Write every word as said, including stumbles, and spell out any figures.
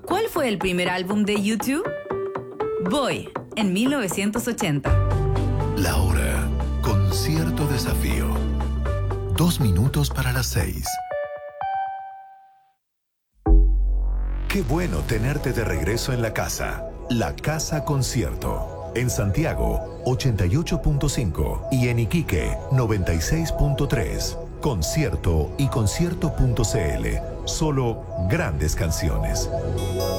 ¿Cuál fue el primer álbum de U dos? Boy, en mil novecientos ochenta. La hora, con cierto desafío. Dos minutos para las seis. Qué bueno tenerte de regreso en la casa. La Casa Concierto. En Santiago, ochenta y ocho punto cinco. Y en Iquique, noventa y seis punto tres. Concierto y concierto punto c l. Solo grandes canciones.